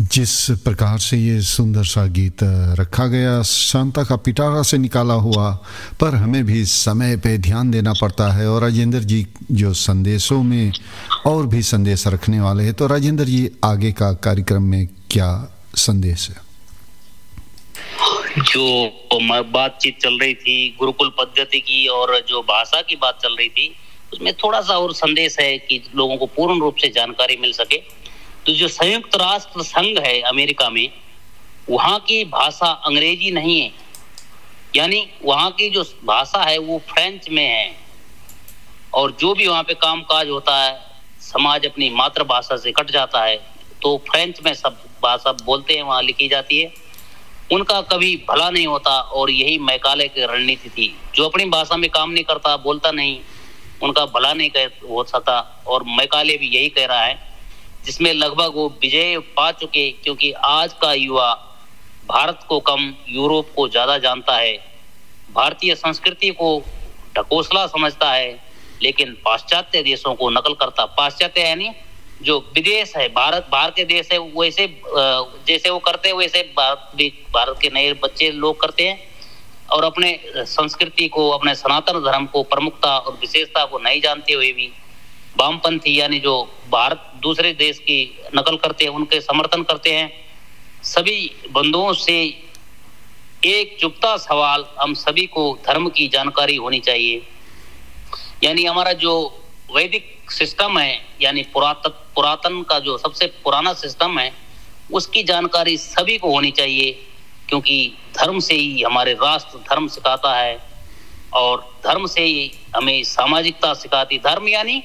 जिस प्रकार से ये सुंदर सा गीत रखा गया, शांता का पिटारा से निकाला हुआ, पर हमें भी समय पे ध्यान देना पड़ता है। और राजेंद्र जी जो संदेशों में और भी संदेश रखने वाले हैं, तो राजेंद्र जी आगे का कार्यक्रम में क्या संदेश है? जो बातचीत चल रही थी गुरुकुल पद्धति की और जो भाषा की बात चल रही थी, उसमें थोड़ा सा और संदेश है कि लोगों को पूर्ण रूप से जानकारी मिल सके। तो जो संयुक्त राष्ट्र संघ है अमेरिका में, वहां की भाषा अंग्रेजी नहीं है, यानी वहां की जो भाषा है वो फ्रेंच में है। और जो भी वहां पे कामकाज होता है, समाज अपनी मातृभाषा से कट जाता है, तो फ्रेंच में सब भाषा बोलते हैं, वहां लिखी जाती है। उनका कभी भला नहीं होता और यही मैकाले की रणनीति थी। जो अपनी भाषा में काम नहीं करता, बोलता नहीं, उनका भला नहीं हो सकता। और मैकाले भी यही कह रहा है, जिसमें लगभग वो विजय पा चुके, क्योंकि आज का युवा भारत को कम यूरोप को ज्यादा जानता है, भारतीय संस्कृति को ढकोसला समझता है, लेकिन पाश्चात्य देशों को नकल करता। पाश्चात्य यानी जो विदेश है, भारत बाहर के देश है, वैसे जैसे वो करते हैं वैसे भारत के नए बच्चे लोग करते हैं। और अपने संस्कृति को, अपने सनातन धर्म को, प्रमुखता और विशेषता को नहीं जानते हुए भी वामपंथी यानी जो भारत दूसरे देश की नकल करते हैं, उनके समर्थन करते हैं। सभी बंधुओं से एक चुपता सवाल, हम सभी को धर्म की जानकारी होनी चाहिए। यानी हमारा जो वैदिक सिस्टम है, यानी पुरातन का जो सबसे पुराना सिस्टम है, उसकी जानकारी सभी को होनी चाहिए, क्योंकि धर्म से ही हमारे राष्ट्र धर्म सिखाता है और धर्म से ही हमें सामाजिकता सिखाती। धर्म यानी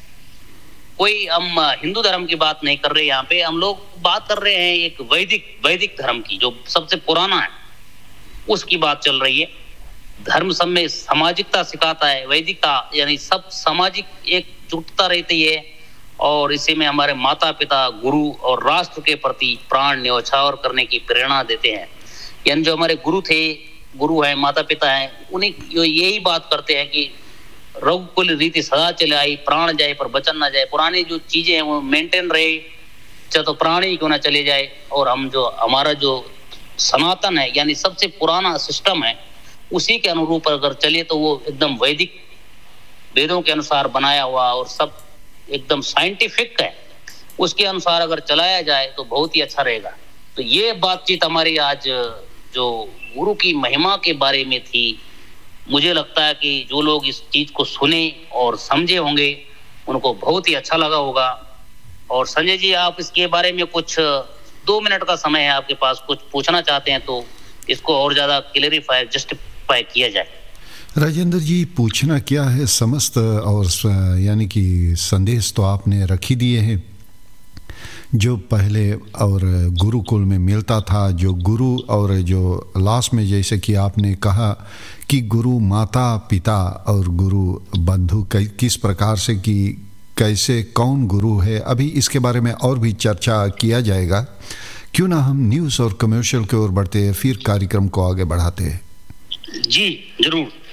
कोई हम हिंदू धर्म की बात नहीं कर रहे, यहाँ पे हम लोग बात कर रहे हैं एक वैदिक धर्म की, जो सबसे पुराना है, उसकी बात चल रही है। धर्म सब में सामाजिकता सिखाता है, वैदिकता यानी सब सामाजिक एकजुटता रहती है। और इसी में हमारे माता पिता, गुरु और राष्ट्र के प्रति प्राण न्यौछावर करने की प्रेरणा देते हैं। यानी जो हमारे गुरु हैं, माता पिता हैं, उन्हें यही बात करते हैं कि रघुकुल रीति सदा चले आई, प्राण जाए पर वचन ना जाए। पुरानी जो चीजें हैं वो मेंटेन रहे, चाहे तो प्राण ही क्यों ना चले जाए। और हम जो हमारा जो सनातन है, यानी सबसे पुराना सिस्टम है, उसी के अनुरूप अगर चले तो वो एकदम वैदिक वेदों के अनुसार बनाया हुआ और सब एकदम साइंटिफिक है, उसके अनुसार अगर चलाया जाए तो बहुत ही अच्छा रहेगा। तो ये बातचीत हमारी आज जो गुरु की महिमा के बारे में थी। मुझे लगता है कि जो लोग इस चीज को सुने और समझे होंगे, उनको बहुत ही अच्छा लगा होगा। और संजय जी, आप इसके बारे में कुछ 2 मिनट का समय है आपके पास, कुछ पूछना चाहते हैं तो इसको और ज्यादा क्लियरिफाई, जस्टिफाई किया जाए। राजेंद्र जी, पूछना क्या है, समस्त और यानी कि संदेश तो आपने रख ही दिए हैं। जो पहले और गुरुकुल में मिलता था, जो गुरु और जो लास्ट में जैसे कि आपने कहा कि गुरु माता पिता और गुरु बंधु किस प्रकार से, कि कैसे कौन गुरु है, अभी इसके बारे में और भी चर्चा किया जाएगा। क्यों ना हम न्यूज़ और कमर्शियल की ओर बढ़ते हैं, फिर कार्यक्रम को आगे बढ़ाते हैं। जी जरूर।